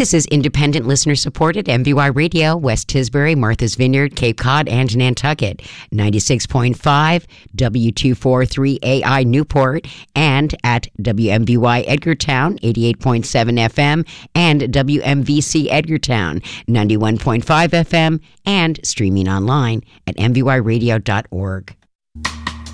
This is independent listener-supported MVY Radio, West Tisbury, Martha's Vineyard, Cape Cod, and Nantucket, 96.5, W243AI Newport, and at WMVY Edgartown, 88.7 FM, and WMVC Edgartown, 91.5 FM, and streaming online at mvyradio.org.